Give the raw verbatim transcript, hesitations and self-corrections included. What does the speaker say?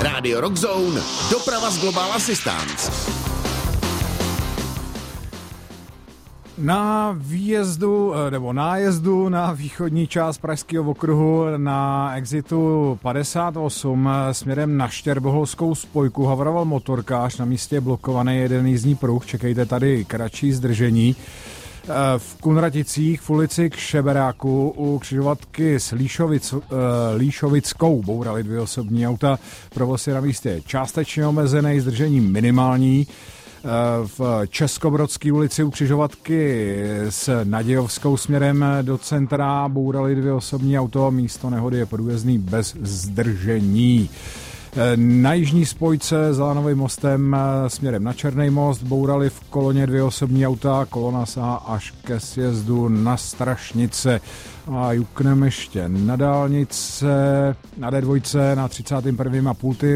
Radio Rock Zone, doprava z Global Assistance. Na výjezdu nebo nájezdu na východní část Pražského okruhu na exitu padesát osm směrem na Štěrboholskou spojku havaroval motorkář, na místě je blokovaný jeden jízdní pruh, čekejte tady kratší zdržení. V Kunraticích v ulici k Šeberáku u křižovatky s Líšovic, uh, Líšovickou bourali dvě osobní auta. Provoz je na místě částečně omezený, zdržení minimální. V Českobrodské ulici u křižovatky s Nadějovskou směrem do centra bourali dvě osobní auto, místo nehody je průjezdný bez zdržení. Na jižní spojce za Lanovým mostem směrem na Černý most bourali v koloně dvě osobní auta, kolona sahá až ke sjezdu na Strašnice. A jukneme ještě na dálnice, na D dva na třicátém prvním a půl